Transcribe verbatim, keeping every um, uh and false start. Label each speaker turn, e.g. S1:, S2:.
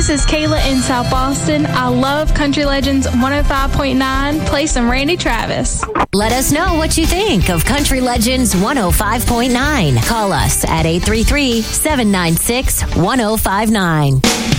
S1: this is Kayla in South Boston. I love Country Legends one oh five point nine. Play some Randy Travis.
S2: Let us know what you think of Country Legends one oh five point nine. Call us at eight three three, seven nine six, one oh five nine.